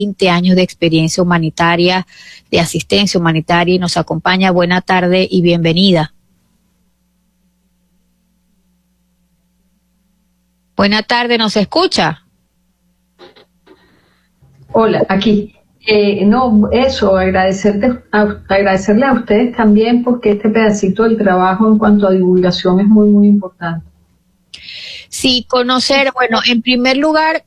20 años de experiencia humanitaria, de asistencia humanitaria, y nos acompaña. Buena tarde y bienvenida. Buena tarde, ¿nos escucha? Hola, aquí. Agradecerle a ustedes también, porque este pedacito del trabajo en cuanto a divulgación es muy, muy importante. Sí, conocer, bueno, en primer lugar,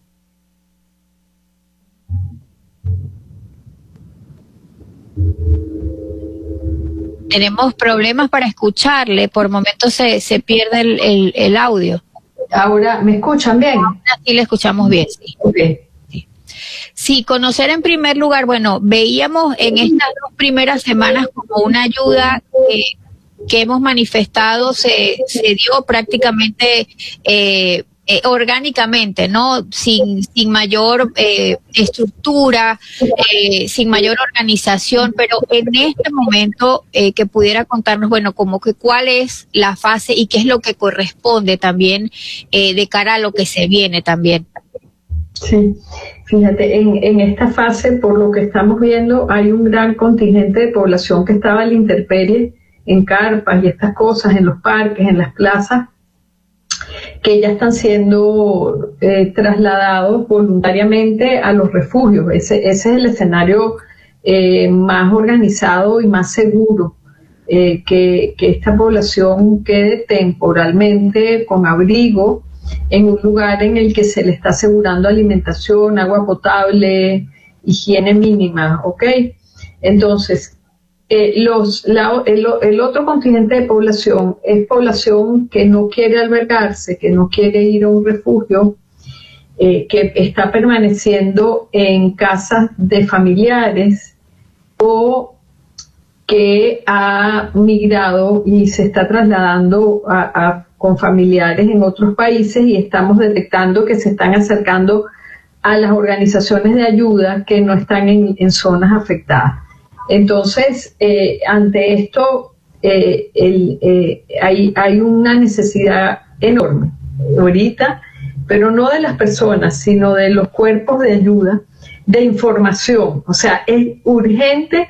tenemos problemas para escucharle, por momentos se pierde el audio. Ahora, ¿me escuchan bien? Ahora sí le escuchamos bien, sí. Okay. Sí, conocer en primer lugar, bueno, veíamos en estas 2 primeras semanas como una ayuda que hemos manifestado se dio prácticamente orgánicamente, ¿no? Sin mayor estructura, sin mayor organización, pero en este momento que pudiera contarnos, bueno, como que cuál es la fase y qué es lo que corresponde también de cara a lo que se viene también. Sí, fíjate, en esta fase, por lo que estamos viendo, hay un gran contingente de población que estaba a la intemperie, en carpas y estas cosas, en los parques, en las plazas, que ya están siendo trasladados voluntariamente a los refugios. Ese es el escenario más organizado y más seguro, que esta población quede temporalmente con abrigo en un lugar en el que se le está asegurando alimentación, agua potable, higiene mínima, ¿ok? Entonces, el otro contingente de población es población que no quiere albergarse, que no quiere ir a un refugio, que está permaneciendo en casas de familiares o que ha migrado y se está trasladando con familiares en otros países, y estamos detectando que se están acercando a las organizaciones de ayuda que no están en zonas afectadas. Entonces, ante esto, hay una necesidad enorme ahorita, pero no de las personas, sino de los cuerpos de ayuda, de información. O sea, es urgente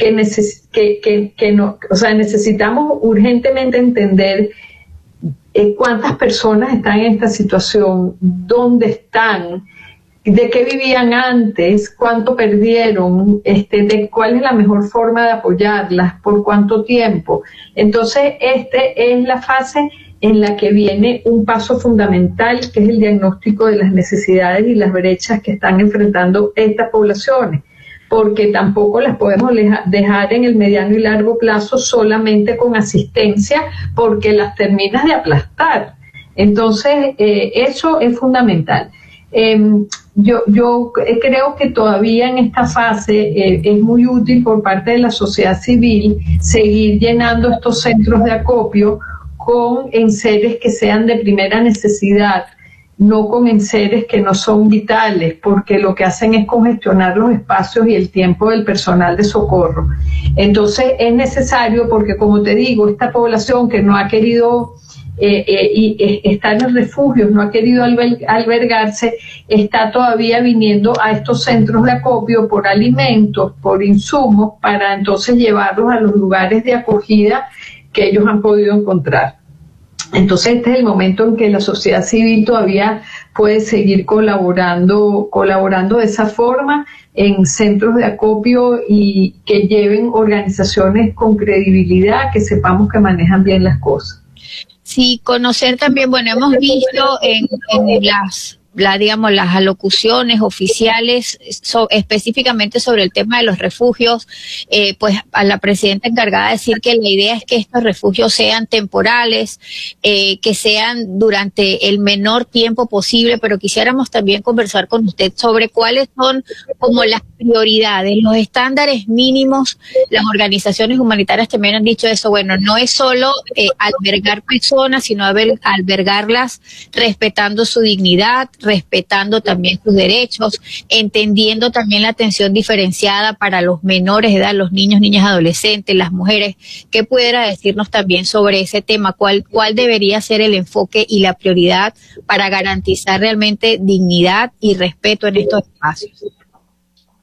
necesitamos urgentemente entender cuántas personas están en esta situación, dónde están, de qué vivían antes, cuánto perdieron, de cuál es la mejor forma de apoyarlas, por cuánto tiempo. Entonces, es la fase en la que viene un paso fundamental, que es el diagnóstico de las necesidades y las brechas que están enfrentando estas poblaciones, porque tampoco las podemos dejar en el mediano y largo plazo solamente con asistencia, porque las terminas de aplastar. Entonces, eso es fundamental. Yo creo que todavía en esta fase es muy útil por parte de la sociedad civil seguir llenando estos centros de acopio con enseres que sean de primera necesidad, no con enseres que no son vitales, porque lo que hacen es congestionar los espacios y el tiempo del personal de socorro. Entonces es necesario, porque como te digo, esta población que no ha querido está en los refugios, no ha querido albergarse, está todavía viniendo a estos centros de acopio por alimentos, por insumos, para entonces llevarlos a los lugares de acogida que ellos han podido encontrar. Entonces este es el momento en que la sociedad civil todavía puede seguir colaborando de esa forma en centros de acopio, y que lleven organizaciones con credibilidad, que sepamos que manejan bien las cosas. Sí, conocer también, bueno, hemos visto en las alocuciones oficiales específicamente sobre el tema de los refugios, pues a la presidenta encargada de decir que la idea es que estos refugios sean temporales, que sean durante el menor tiempo posible, pero quisiéramos también conversar con usted sobre cuáles son como las prioridades, los estándares mínimos. Las organizaciones humanitarias también han dicho eso, bueno, no es solo albergar personas, sino albergarlas respetando su dignidad, respetando también sus derechos, entendiendo también la atención diferenciada para los menores de edad, los niños, niñas, adolescentes, las mujeres. ¿Qué pudiera decirnos también sobre ese tema? ¿Cuál debería ser el enfoque y la prioridad para garantizar realmente dignidad y respeto en estos espacios?